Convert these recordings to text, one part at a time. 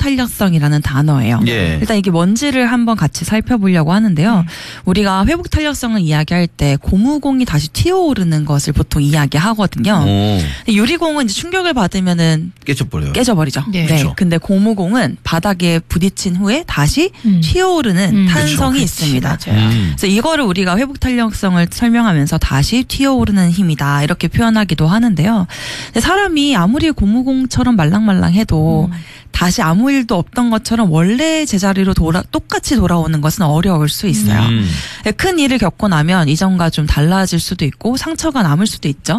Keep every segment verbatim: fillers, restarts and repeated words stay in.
회복탄력성이라는 단어예요. 예. 일단 이게 뭔지를 한번 같이 살펴보려고 하는데요. 음. 우리가 회복탄력성을 이야기할 때 고무공이 다시 튀어오르는 것을 보통 이야기하거든요. 유리공은 이제 충격을 받으면은 깨져버려요. 깨져버리죠. 네. 네. 근데 고무공은 바닥에 부딪힌 후에 다시 음. 튀어오르는 음. 탄성이 그렇죠. 있습니다. 음. 그래서 이거를 우리가 회복탄력성을 설명하면서 다시 튀어오르는 힘이다 이렇게 표현하기도 하는데요. 근데 사람이 아무리 고무공처럼 말랑말랑해도 음. 다시 아무 일도 없던 것처럼 원래 제자리로 돌아 똑같이 돌아오는 것은 어려울 수 있어요. 음. 큰 일을 겪고 나면 이전과 좀 달라질 수도 있고 상처가 남을 수도 있죠.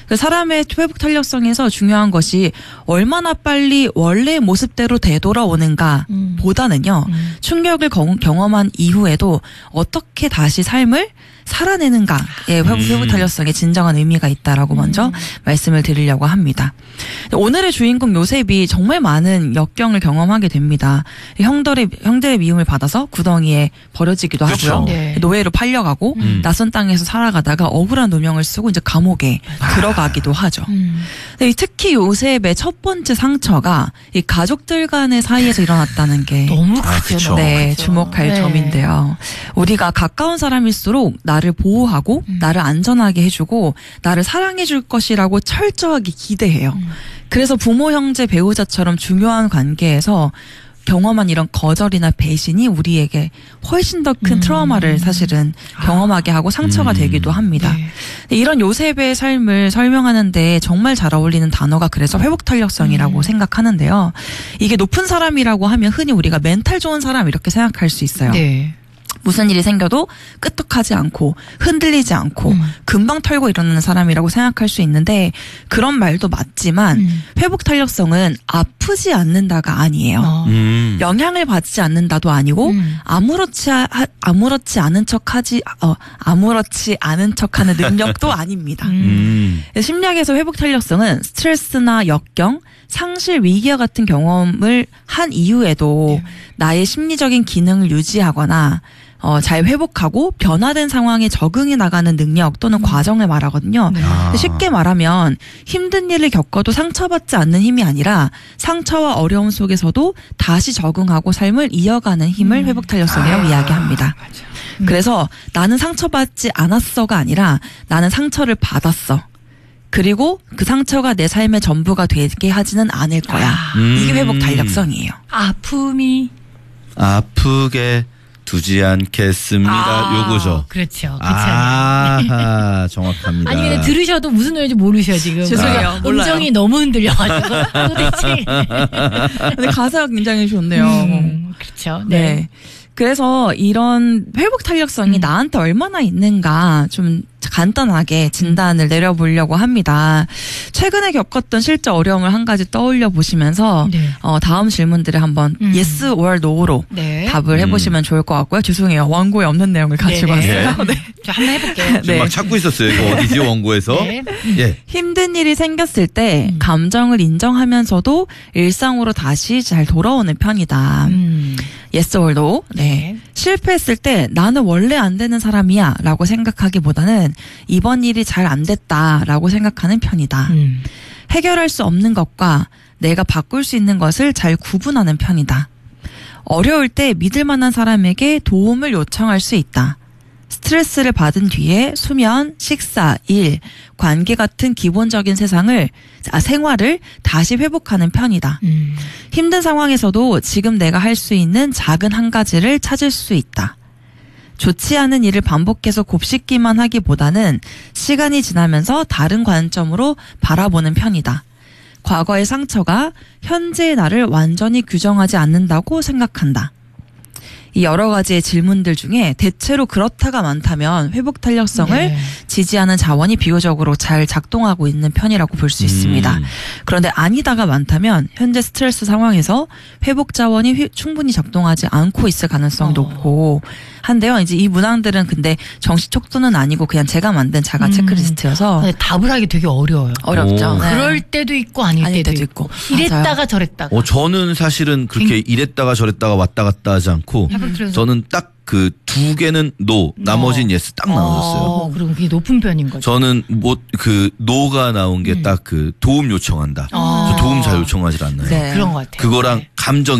사람의 회복 탄력성에서 중요한 것이 얼마나 빨리 원래 모습대로 되돌아오는가 음. 보다는요. 음. 충격을 경험한 이후에도 어떻게 다시 삶을 살아내는가의 회복, 회복 탄력성에 진정한 의미가 있다라고 먼저 음. 말씀을 드리려고 합니다. 오늘의 주인공 요셉이 정말 많은 역경을 경험하게 됩니다. 형들의 형들의 미움을 받아서 구덩이에 버려지기도 그렇죠. 하고요. 네. 노예로 팔려가고 음. 낯선 땅에서 살아가다가 억울한 누명을 쓰고 이제 감옥에 아. 들어가기도 하죠. 음. 특히 요셉의 첫 번째 상처가 이 가족들 간의 사이에서 일어났다는 게 너무 크죠. 아, 네, 크죠. 주목할 네. 점인데요. 우리가 가까운 사람일수록 나를 보호하고 음. 나를 안전하게 해주고 나를 사랑해줄 것이라고 철저하게 기대해요. 음. 그래서 부모, 형제, 배우자처럼 중요한 관계에서 경험한 이런 거절이나 배신이 우리에게 훨씬 더 큰 음. 트라우마를 사실은 경험하게 하고 상처가 음. 되기도 합니다. 네. 이런 요셉의 삶을 설명하는데 정말 잘 어울리는 단어가 그래서 회복탄력성이라고 음. 생각하는데요. 이게 높은 사람이라고 하면 흔히 우리가 멘탈 좋은 사람 이렇게 생각할 수 있어요. 네. 무슨 일이 생겨도 끄떡하지 않고 흔들리지 않고 음. 금방 털고 일어나는 사람이라고 생각할 수 있는데 그런 말도 맞지만 음. 회복 탄력성은 아프지 않는다가 아니에요. 어. 음. 영향을 받지 않는다도 아니고 음. 아무렇지 하, 아무렇지 않은 척하지 어, 아무렇지 않은 척하는 능력도 아닙니다. 음. 심리학에서 회복 탄력성은 스트레스나 역경 상실 위기와 같은 경험을 한 이후에도 네. 나의 심리적인 기능을 유지하거나 어, 잘 회복하고 변화된 상황에 적응해 나가는 능력 또는 음. 과정을 말하거든요. 네. 아. 쉽게 말하면 힘든 일을 겪어도 상처받지 않는 힘이 아니라 상처와 어려움 속에서도 다시 적응하고 삶을 이어가는 힘을 음. 회복 탄력성이라고 아. 이야기합니다. 맞아. 음. 그래서 나는 상처받지 않았어가 아니라 나는 상처를 받았어. 그리고 그 상처가 내 삶의 전부가 되게 하지는 않을 거야. 음. 이게 회복 탄력성이에요. 아픔이 아프게 두지 않겠습니다. 아, 요거죠. 그렇죠. 아, 정확합니다. 아니 근데 들으셔도 무슨 노래인지 모르셔 지금. 죄송해요. 아, 음정이 너무 흔들려가지고 도대체. 근데 가사가 굉장히 좋네요. 음, 그렇죠. 네. 네. 그래서 이런 회복 탄력성이 음. 나한테 얼마나 있는가 좀 간단하게 진단을 내려보려고 합니다. 최근에 겪었던 실제 어려움을 한 가지 떠올려 보시면서 네. 어, 다음 질문들을 한번 음. yes or no로 네. 답을 해보시면 음. 좋을 것 같고요. 죄송해요. 원고에 없는 내용을 가지고 네네. 왔어요. 네. 저 한번 해볼게요. 네. 막 찾고 있었어요. 이거 어디지 원고에서. 네. 예. 힘든 일이 생겼을 때 음. 감정을 인정하면서도 일상으로 다시 잘 돌아오는 편이다. 음. yes or no. 네. 실패했을 때 나는 원래 안 되는 사람이야 라고 생각하기보다는 이번 일이 잘 안 됐다 라고 생각하는 편이다. 음. 해결할 수 없는 것과 내가 바꿀 수 있는 것을 잘 구분하는 편이다. 어려울 때 믿을 만한 사람에게 도움을 요청할 수 있다. 스트레스를 받은 뒤에 수면, 식사, 일, 관계 같은 기본적인 세상을, 아, 생활을 다시 회복하는 편이다. 음. 힘든 상황에서도 지금 내가 할 수 있는 작은 한 가지를 찾을 수 있다. 좋지 않은 일을 반복해서 곱씹기만 하기보다는 시간이 지나면서 다른 관점으로 바라보는 편이다. 과거의 상처가 현재의 나를 완전히 규정하지 않는다고 생각한다. 이 여러 가지의 질문들 중에 대체로 그렇다가 많다면 회복 탄력성을 네. 지지하는 자원이 비교적으로 잘 작동하고 있는 편이라고 볼 수 있습니다. 음. 그런데 아니다가 많다면 현재 스트레스 상황에서 회복 자원이 휘, 충분히 작동하지 않고 있을 가능성이 어. 높고 한데요. 이제 이 문항들은 근데 정식 촉도는 아니고 그냥 제가 만든 자가 음. 체크리스트여서 네, 답을 하기 되게 어려워요. 어렵죠. 네. 그럴 때도 있고 아닐, 아닐 때도, 때도 있고. 있고. 이랬다가 맞아요. 저랬다가. 어, 저는 사실은 그렇게 음. 이랬다가 저랬다가 왔다 갔다 하지 않고 음. 저는 딱 그 두 개는 노, 나머지는 예스 딱 나왔어요. 어, 그럼 그게 높은 편인 거죠. 저는 뭐 그 노가 나온 게 딱 그 음. 도움 요청한다. 어. 저 도움 잘 요청하지 않나요? 네. 그런 것 같아요. 그거랑 네. 감정